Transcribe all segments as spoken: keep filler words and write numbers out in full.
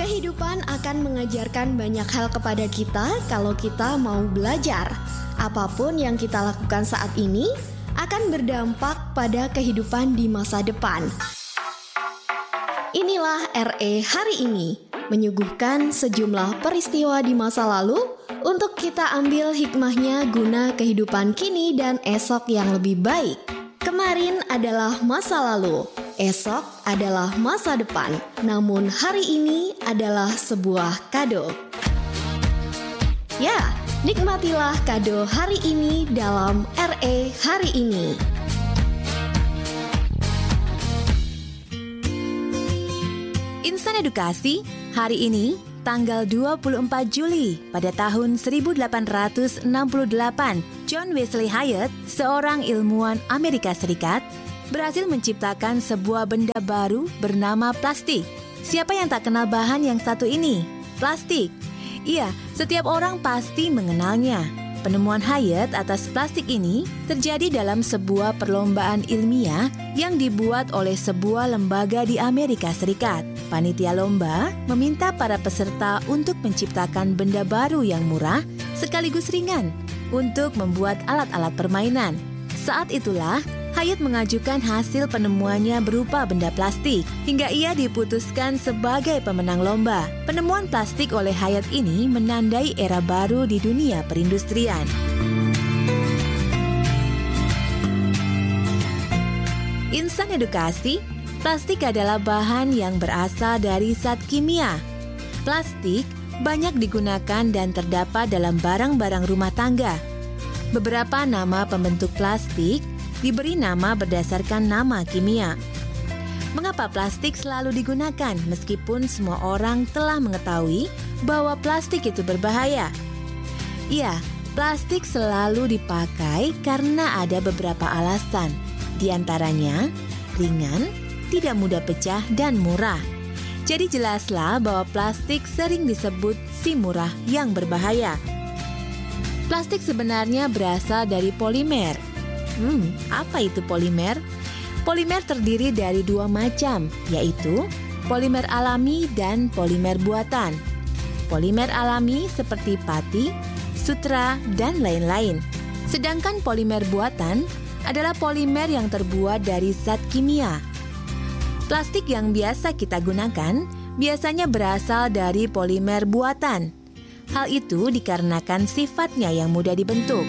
Kehidupan akan mengajarkan banyak hal kepada kita kalau kita mau belajar. Apapun yang kita lakukan saat ini akan berdampak pada kehidupan di masa depan. Inilah R E hari ini, menyuguhkan sejumlah peristiwa di masa lalu untuk kita ambil hikmahnya guna kehidupan kini dan esok yang lebih baik. Kemarin adalah masa lalu. Esok adalah masa depan, namun hari ini adalah sebuah kado. Ya, nikmatilah kado hari ini dalam R E hari ini. Insan Edukasi, hari ini tanggal dua puluh empat Juli pada tahun seribu delapan ratus enam puluh delapan, John Wesley Hyatt, seorang ilmuwan Amerika Serikat, berhasil menciptakan sebuah benda baru bernama plastik. Siapa yang tak kenal bahan yang satu ini? Plastik. Iya, setiap orang pasti mengenalnya. Penemuan Hyatt atas plastik ini terjadi dalam sebuah perlombaan ilmiah yang dibuat oleh sebuah lembaga di Amerika Serikat. Panitia lomba meminta para peserta untuk menciptakan benda baru yang murah sekaligus ringan untuk membuat alat-alat permainan. Saat itulah Hyatt mengajukan hasil penemuannya berupa benda plastik, hingga ia diputuskan sebagai pemenang lomba. Penemuan plastik oleh Hyatt ini menandai era baru di dunia perindustrian. Insan Edukasi, plastik adalah bahan yang berasal dari zat kimia. Plastik banyak digunakan dan terdapat dalam barang-barang rumah tangga. Beberapa nama pembentuk plastik diberi nama berdasarkan nama kimia. Mengapa plastik selalu digunakan meskipun semua orang telah mengetahui bahwa plastik itu berbahaya? Ya, plastik selalu dipakai karena ada beberapa alasan. Di antaranya, ringan, tidak mudah pecah, dan murah. Jadi jelaslah bahwa plastik sering disebut si murah yang berbahaya. Plastik sebenarnya berasal dari polimer. Hmm, apa itu polimer? Polimer terdiri dari dua macam, yaitu polimer alami dan polimer buatan. Polimer alami seperti pati, sutra, dan lain-lain. Sedangkan polimer buatan adalah polimer yang terbuat dari zat kimia. Plastik yang biasa kita gunakan biasanya berasal dari polimer buatan. Hal itu dikarenakan sifatnya yang mudah dibentuk.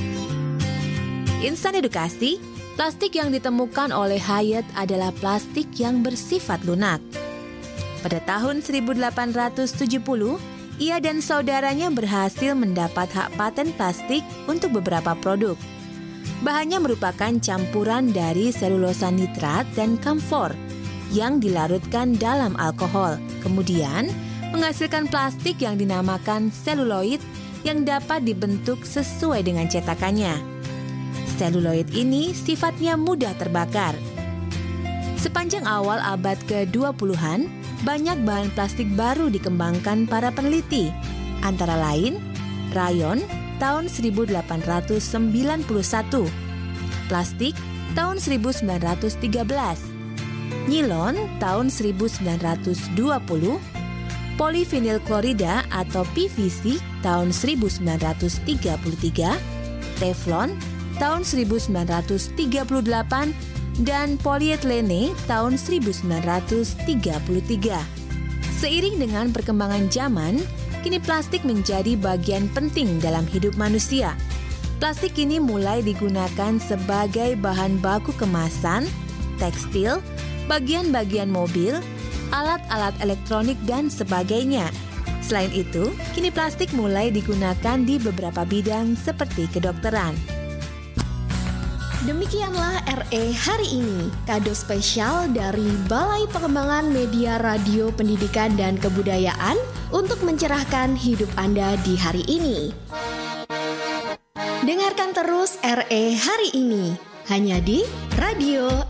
Insan Edukasi, plastik yang ditemukan oleh Hyatt adalah plastik yang bersifat lunak. Pada tahun seribu delapan ratus tujuh puluh, ia dan saudaranya berhasil mendapat hak paten plastik untuk beberapa produk. Bahannya merupakan campuran dari selulosa nitrat dan kamfor yang dilarutkan dalam alkohol, kemudian menghasilkan plastik yang dinamakan seluloid yang dapat dibentuk sesuai dengan cetakannya. Seluloid ini sifatnya mudah terbakar. Sepanjang awal abad ke dua puluhan, banyak bahan plastik baru dikembangkan para peneliti. Antara lain, rayon tahun seribu delapan ratus sembilan puluh satu, plastik tahun seribu sembilan ratus tiga belas, nilon tahun seribu sembilan ratus dua puluh, polivinil klorida atau P V C tahun seribu sembilan ratus tiga puluh tiga, teflon tahun seribu sembilan ratus tiga puluh delapan, dan polietilene tahun seribu sembilan ratus tiga puluh tiga. Seiring dengan perkembangan zaman, kini plastik menjadi bagian penting dalam hidup manusia. Plastik kini mulai digunakan sebagai bahan baku kemasan, tekstil, bagian-bagian mobil, alat-alat elektronik, dan sebagainya. Selain itu, kini plastik mulai digunakan di beberapa bidang seperti kedokteran. Demikianlah R E hari ini, kado spesial dari Balai Pengembangan Media Radio Pendidikan dan Kebudayaan untuk mencerahkan hidup Anda di hari ini. Dengarkan terus R E hari ini, hanya di Radio